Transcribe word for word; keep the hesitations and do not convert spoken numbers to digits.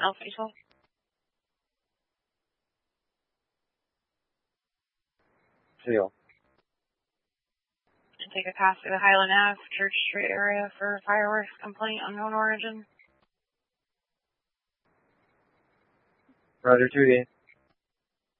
Alpha twelve. Seal. And take a pass through the Highland Ave, Church Street area for fireworks complaint, unknown origin. Roger, two D.